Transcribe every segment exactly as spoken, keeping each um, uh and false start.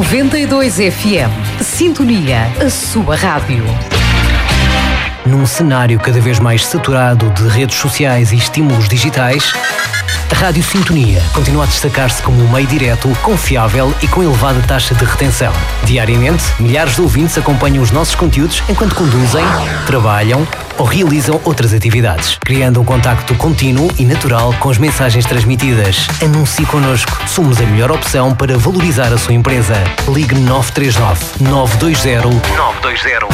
noventa e dois F M. Sintonia, a sua rádio. Num cenário cada vez mais saturado de redes sociais e estímulos digitais, a Rádio Sintonia continua a destacar-se como um meio direto, confiável e com elevada taxa de retenção. Diariamente, milhares de ouvintes acompanham os nossos conteúdos enquanto conduzem, trabalham ou realizam outras atividades, criando um contacto contínuo e natural com as mensagens transmitidas. Anuncie connosco. Somos a melhor opção para valorizar a sua empresa. Ligue nove três nove, nove dois zero, nove dois zero.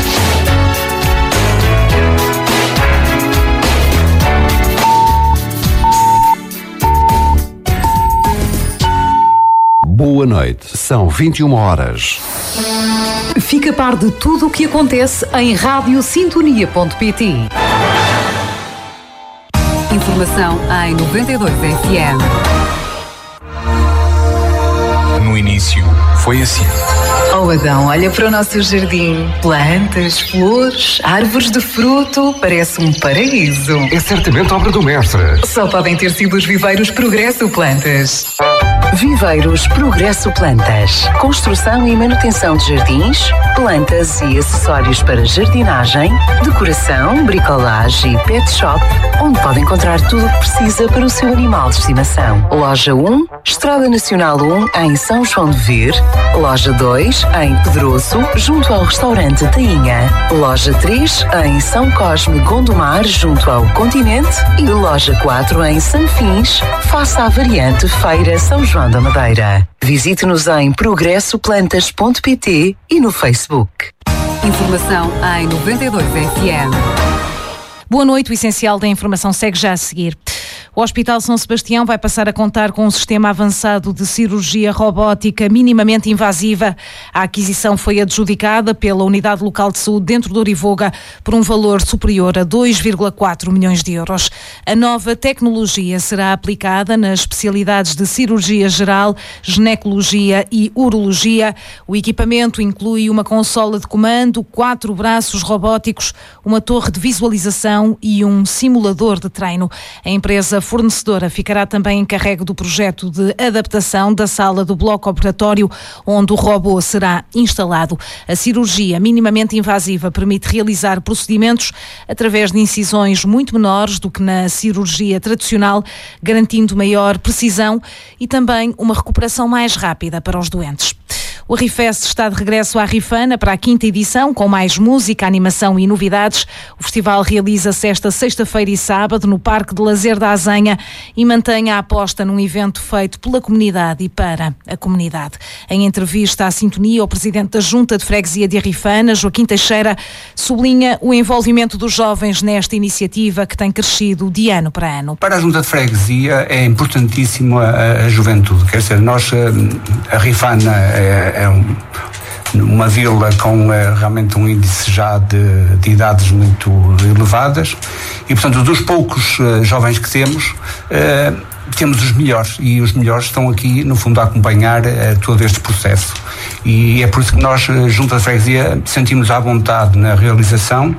Boa noite, são vinte e uma horas. Fica a par de tudo o que acontece em rádio sintonia ponto pt. Informação em noventa e dois F M. No início, foi assim. Oh Adão, olha para o nosso jardim. Plantas, flores, árvores de fruto. Parece um paraíso. É certamente obra do mestre. Só podem ter sido os viveiros Progresso Plantas. Viveiros Progresso Plantas. Construção e manutenção de jardins, plantas e acessórios para jardinagem, decoração, bricolagem e pet shop, onde pode encontrar tudo o que precisa para o seu animal de estimação. Loja um, Estrada Nacional um, em São João de Vir. Loja dois, em Pedroso, junto ao restaurante Tainha. Loja três, em São Cosme, Gondomar, junto ao Continente. E loja quatro, em Sanfins, face à variante Feira São João da Madeira. Visite-nos em progresso plantas ponto pt e no Facebook. Informação em noventa e dois F M. Boa noite, o essencial da informação segue já a seguir. O Hospital São Sebastião vai passar a contar com um sistema avançado de cirurgia robótica minimamente invasiva. A aquisição foi adjudicada pela Unidade Local de Saúde dentro de Orivoga por um valor superior a dois vírgula quatro milhões de euros. A nova tecnologia será aplicada nas especialidades de cirurgia geral, ginecologia e urologia. O equipamento inclui uma consola de comando, quatro braços robóticos, uma torre de visualização e um simulador de treino. A empresa fornecedora ficará também encarregue do projeto de adaptação da sala do bloco operatório, onde o robô será instalado. A cirurgia minimamente invasiva permite realizar procedimentos através de incisões muito menores do que na cirurgia tradicional, garantindo maior precisão e também uma recuperação mais rápida para os doentes. O Arrifest está de regresso à Rifana para a quinta edição, com mais música, animação e novidades. O festival realiza-se esta sexta-feira e sábado no Parque de Lazer da Azenha e mantém a aposta num evento feito pela comunidade e para a comunidade. Em entrevista à Sintonia, o presidente da Junta de Freguesia de Arrifana, Joaquim Teixeira, sublinha o envolvimento dos jovens nesta iniciativa que tem crescido de ano para ano. Para a Junta de Freguesia é importantíssimo a, a juventude. Quer dizer, nós, a Arrifana é É um, uma vila com uh, realmente um índice já de, de idades muito elevadas e, portanto, dos poucos uh, jovens que temos, uh, temos os melhores e os melhores estão aqui, no fundo, a acompanhar uh, todo este processo. E é por isso que nós, uh, junto à freguesia, sentimos à vontade na realização,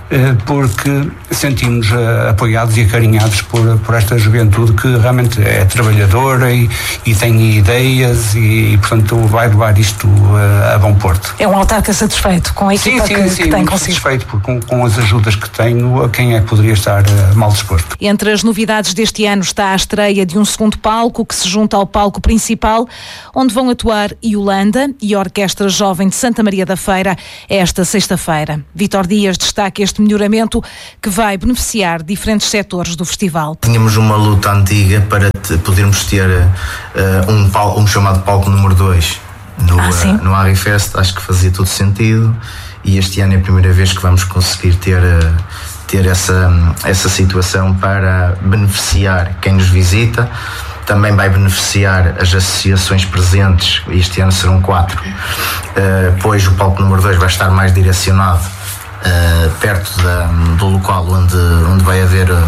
porque sentimos uh, apoiados e acarinhados por, por esta juventude que realmente é trabalhadora e, e tem ideias e, e, portanto, vai levar isto uh, a bom porto. É um autarca satisfeito com a equipa sim, que, sim, que tem muito consigo? satisfeito por, com, com as ajudas que tenho, a quem é que poderia estar uh, mal disposto. Entre as novidades deste ano está a estreia de um segundo palco que se junta ao palco principal, onde vão atuar Iolanda e a Orquestra Jovem de Santa Maria da Feira esta sexta-feira. Vítor Dias destaca este melhoramento que vai beneficiar diferentes setores do festival. Tínhamos uma luta antiga para te, podermos ter uh, um, palco, um chamado palco número dois no, ah, uh, no Arrifest. Acho que fazia todo sentido e este ano é a primeira vez que vamos conseguir ter, uh, ter essa, essa situação para beneficiar quem nos visita. Também vai beneficiar as associações presentes, este ano serão quatro, uh, pois o palco número dois vai estar mais direcionado Uh, perto da, do local onde, onde vai haver uh,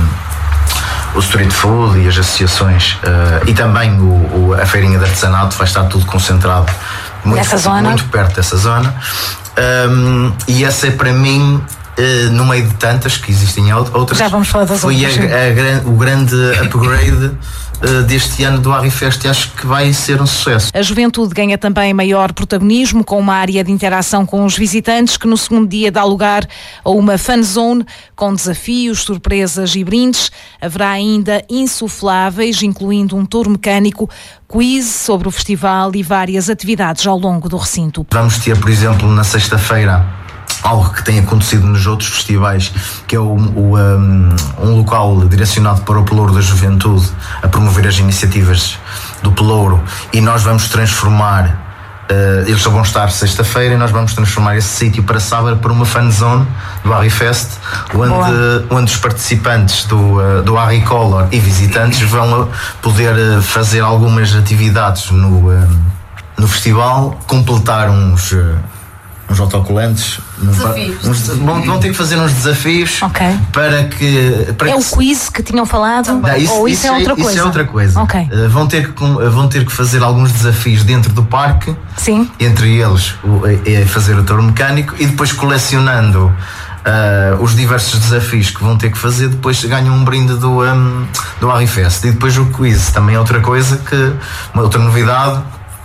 o street food e as associações uh, e também o, o, a feirinha de artesanato, vai estar tudo concentrado muito, nessa zona? Muito perto dessa zona um, e essa é para mim uh, no meio de tantas que existem outras. Já vamos falar das foi outras. Foi a, a, o grande upgrade uh, deste ano do Arrifest e acho que vai ser um sucesso. A juventude ganha também maior protagonismo com uma área de interação com os visitantes que no segundo dia dá lugar a uma fan zone com desafios, surpresas e brindes. Haverá ainda insufláveis, incluindo um touro mecânico, quiz sobre o festival e várias atividades ao longo do recinto. Vamos ter, por exemplo, na sexta-feira, algo que tem acontecido nos outros festivais, que é o, o, um, um local direcionado para o Pelouro da Juventude, a promover as iniciativas do Pelouro, e nós vamos transformar, uh, eles só vão estar sexta-feira, e nós vamos transformar esse sítio para sábado para uma fan zone do Arrifest, onde, onde os participantes do, uh, do Arricolor e visitantes vão poder uh, fazer algumas atividades no, uh, no festival, completar uns... Uh, uns autocolantes, desafios. Uns, vão, vão ter que fazer uns desafios okay. para que... Para é que o quiz que tinham falado? Não, isso, ou isso, isso é outra é, coisa? Isso é outra coisa. Okay. Uh, vão, ter que, vão ter que fazer alguns desafios dentro do parque. Sim. Entre eles é fazer o touro mecânico e depois colecionando uh, os diversos desafios que vão ter que fazer, depois ganham um brinde do, um, do Arrifest. E depois o quiz também é outra coisa, que, uma outra novidade,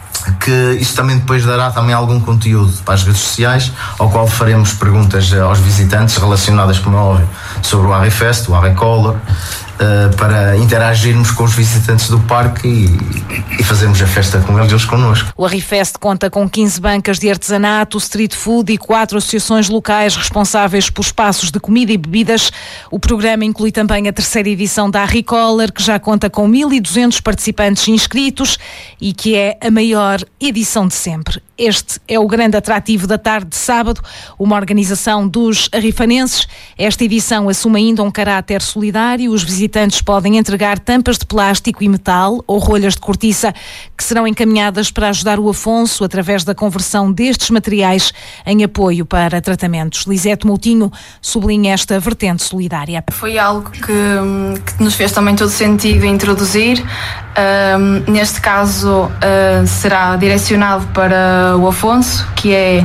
que isto também depois dará também algum conteúdo para as redes sociais, ao qual faremos perguntas aos visitantes relacionadas, como é óbvio, sobre o Arrifest, o Arricolor, uh, para interagirmos com os visitantes do parque e, e fazermos a festa com eles, eles connosco. O Arrifest conta com quinze bancas de artesanato, street food e quatro associações locais responsáveis por espaços de comida e bebidas. O programa inclui também a terceira edição da Arricolor, que já conta com mil e duzentos participantes inscritos e que é a maior edição de sempre. Este é o grande atrativo da tarde de sábado, uma organização dos arrifanenses. Esta edição assume ainda um caráter solidário. Os visitantes podem entregar tampas de plástico e metal ou rolhas de cortiça que serão encaminhadas para ajudar o Afonso através da conversão destes materiais em apoio para tratamentos. Lisete Moutinho sublinha esta vertente solidária. Foi algo que, que nos fez também todo sentido introduzir. Um, neste caso uh, será direcionado para o Afonso, que é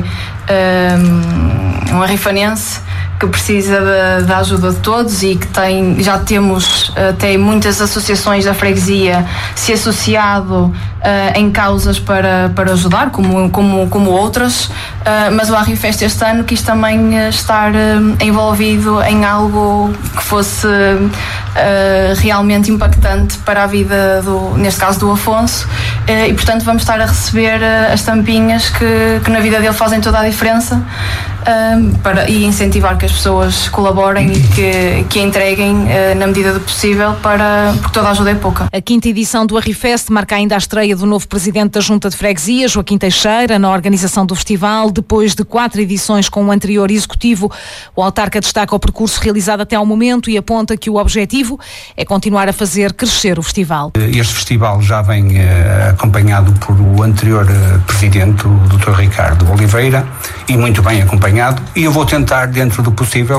um, um arrifanense que precisa da, da ajuda de todos e que tem, já temos até muitas associações da freguesia se associado uh, em causas para, para ajudar, como, como, como outras, uh, mas o Arrifest este ano quis também estar uh, envolvido em algo que fosse uh, realmente impactante para a vida, do, neste caso do Afonso, uh, e portanto vamos estar a receber uh, as tampinhas que, que na vida dele fazem toda a diferença, uh, para, e incentivar que as pessoas colaborem e que, que entreguem uh, na medida do possível, para, porque toda a ajuda é pouca. A quinta edição do Arrifest marca ainda a estreia do novo presidente da Junta de Freguesia, Joaquim Teixeira, na organização do festival. Depois de quatro edições com o anterior executivo, o autarca destaca o percurso realizado até ao momento e aponta que o objetivo é continuar a fazer crescer o festival. Este festival já vem uh, acompanhado por o anterior uh, presidente, o doutor Ricardo Oliveira, e muito bem acompanhado, e eu vou tentar, dentro do possível, uh,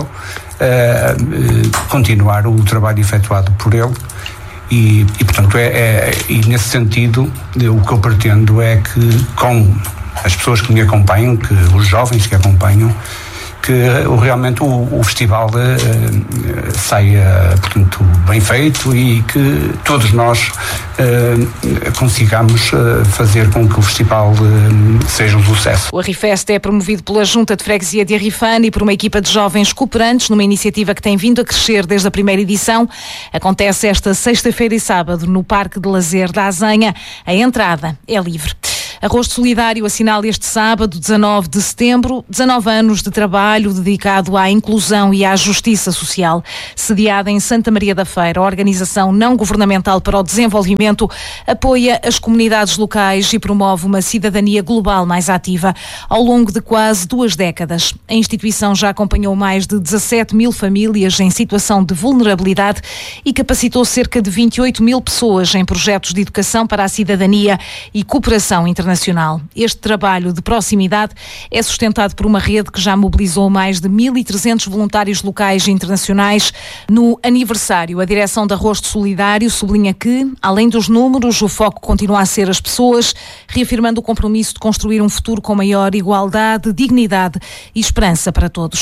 uh, continuar o trabalho efetuado por ele. E, e portanto, é, é, e nesse sentido, o que eu pretendo é que, com as pessoas que me acompanham, que os jovens que acompanham, que realmente o, o festival uh, saia, portanto, bem feito e que todos nós uh, consigamos uh, fazer com que o festival uh, seja um sucesso. O Arrifest é promovido pela Junta de Freguesia de Arrifane e por uma equipa de jovens cooperantes, numa iniciativa que tem vindo a crescer desde a primeira edição. Acontece esta sexta-feira e sábado no Parque de Lazer da Azenha. A entrada é livre. Arrosto Solidário assinala este sábado, dezanove de setembro, dezanove anos de trabalho dedicado à inclusão e à justiça social. Sediada em Santa Maria da Feira, a organização não governamental para o desenvolvimento apoia as comunidades locais e promove uma cidadania global mais ativa ao longo de quase duas décadas. A instituição já acompanhou mais de dezassete mil famílias em situação de vulnerabilidade e capacitou cerca de vinte e oito mil pessoas em projetos de educação para a cidadania e cooperação internacional. Nacional. Este trabalho de proximidade é sustentado por uma rede que já mobilizou mais de mil e trezentos voluntários locais e internacionais. No aniversário, a direção da Arrosto Solidário sublinha que, além dos números, o foco continua a ser as pessoas, reafirmando o compromisso de construir um futuro com maior igualdade, dignidade e esperança para todos.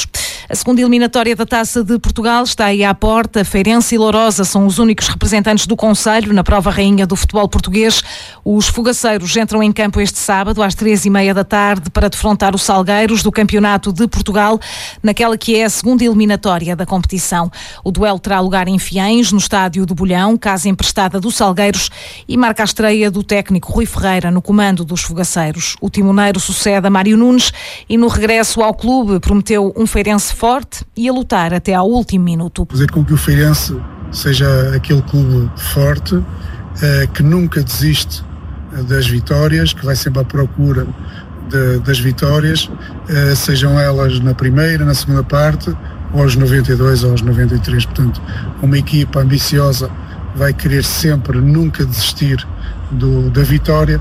A segunda eliminatória da Taça de Portugal está aí à porta. Feirense e Lourosa são os únicos representantes do concelho na prova rainha do futebol português. Os fogaceiros entram em campo este sábado às três e meia da tarde para defrontar os Salgueiros do Campeonato de Portugal, naquela que é a segunda eliminatória da competição. O duelo terá lugar em Fiães, no estádio do Bolhão, casa emprestada dos Salgueiros, e marca a estreia do técnico Rui Ferreira no comando dos fogaceiros. O timoneiro sucede a Mário Nunes e no regresso ao clube prometeu um Feirense forte e a lutar até ao último minuto. Fazer com que o Feirense seja aquele clube forte, eh, que nunca desiste das vitórias, que vai sempre à procura de, das vitórias, eh, sejam elas na primeira, na segunda parte, ou aos noventa e dois ou aos noventa e três. Portanto, uma equipa ambiciosa vai querer sempre, nunca desistir do, da vitória,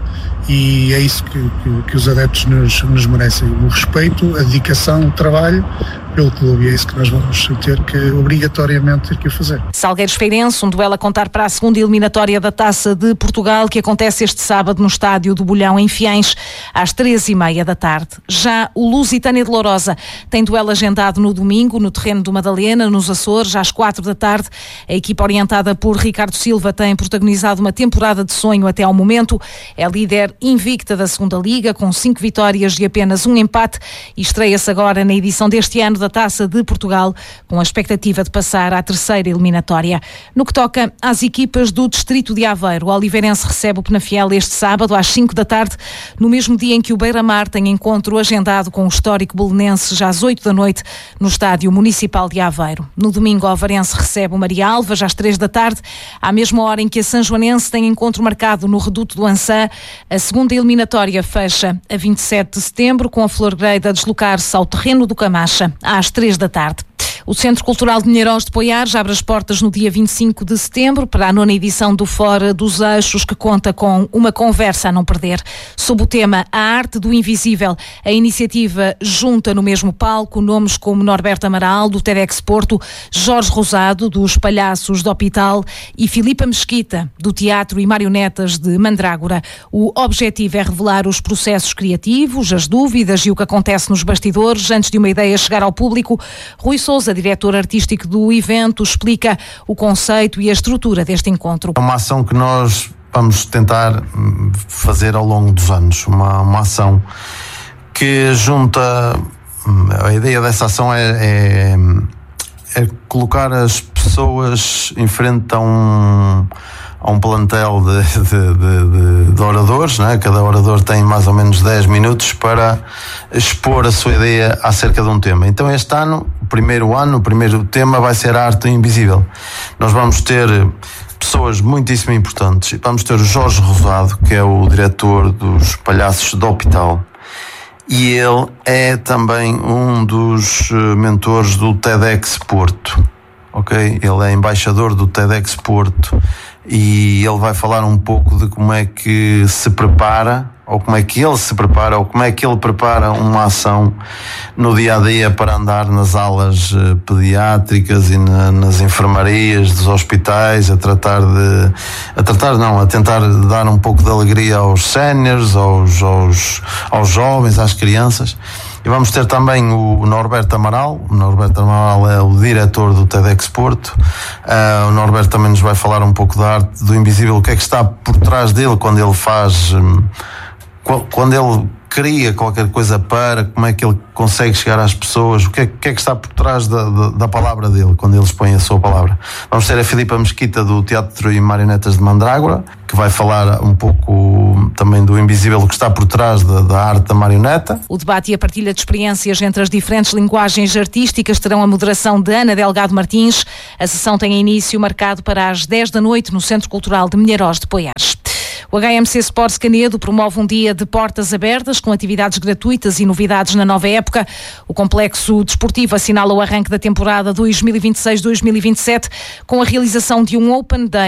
e é isso que, que, que os adeptos nos, nos merecem: o respeito, a dedicação, o trabalho pelo clube, e é isso que nós vamos ter que, obrigatoriamente, ter que fazer. Salgueiros Feirense, um duelo a contar para a segunda eliminatória da Taça de Portugal, que acontece este sábado no estádio do Bolhão, em Fiães, às três e meia da tarde. Já o Lusitânia de Lourosa tem duelo agendado no domingo, no terreno do Madalena, nos Açores, às quatro da tarde. A equipa orientada por Ricardo Silva tem protagonizado uma temporada de sonho até ao momento. É líder invicta da segunda Liga, com cinco vitórias e apenas um empate, e estreia-se agora na edição deste ano da Taça de Portugal, com a expectativa de passar à terceira eliminatória. No que toca às equipas do distrito de Aveiro, o Oliveirense recebe o Penafiel este sábado às cinco da tarde, no mesmo dia em que o Beira-Mar tem encontro agendado com o histórico belenenses já às oito da noite no estádio municipal de Aveiro. No domingo, o Aveirense recebe o Maria Alva já às três da tarde, à mesma hora em que a Sanjoanense tem encontro marcado no Reduto do Ançã. A segunda eliminatória fecha a vinte e sete de setembro, com a Florgreida a deslocar-se ao terreno do Camacha às três da tarde. O Centro Cultural de Milharóis de Poiares abre as portas no dia vinte e cinco de setembro para a nona edição do Fora dos Eixos, que conta com uma conversa a não perder. Sob o tema A Arte do Invisível, a iniciativa junta no mesmo palco nomes como Norberto Amaral, do TEDx Porto, Jorge Rosado, dos Palhaços do Hospital, e Filipa Mesquita, do Teatro e Marionetas de Mandrágora. O objetivo é revelar os processos criativos, as dúvidas e o que acontece nos bastidores antes de uma ideia chegar ao público. Rui Sousa, diretor artístico do evento, explica o conceito e a estrutura deste encontro. É uma ação que nós vamos tentar fazer ao longo dos anos, uma, uma ação que junta, a ideia dessa ação é, é, é colocar as pessoas em frente a um, a um plantel de, de, de, de oradores, né? Cada orador tem mais ou menos dez minutos para expor a sua ideia acerca de um tema. Então este ano, o primeiro ano, o primeiro tema vai ser a arte invisível. Nós vamos ter pessoas muitíssimo importantes. Vamos ter o Jorge Rosado, que é o diretor dos Palhaços do Hospital, e ele é também um dos mentores do TEDx Porto. Ok? Ele é embaixador do TEDx Porto e ele vai falar um pouco de como é que se prepara, ou como é que ele se prepara, ou como é que ele prepara uma ação no dia a dia para andar nas alas uh, pediátricas e na, nas enfermarias dos hospitais, a tratar de, a tratar não, a tentar dar um pouco de alegria aos séniores, aos, aos, aos jovens, às crianças. E vamos ter também o Norberto Amaral. O Norberto Amaral é o diretor do TEDx Porto. Uh, o Norberto também nos vai falar um pouco da arte do invisível, o que é que está por trás dele quando ele faz, um, quando ele cria qualquer coisa para, como é que ele consegue chegar às pessoas, o que é, que, é que está por trás da, da, da palavra dele, quando ele expõe a sua palavra. Vamos ter a Filipa Mesquita, do Teatro e Marionetas de Mandrágora, que vai falar um pouco também do invisível, o que está por trás da, da arte da marioneta. O debate e a partilha de experiências entre as diferentes linguagens artísticas terão a moderação de Ana Delgado Martins. A sessão tem início marcado para as dez da noite no Centro Cultural de Milharóis de Poiares. O H M C Sports Canedo promove um dia de portas abertas com atividades gratuitas e novidades na nova época. O complexo desportivo assinala o arranque da temporada dois mil e vinte e seis dois mil e vinte e sete com a realização de um Open Day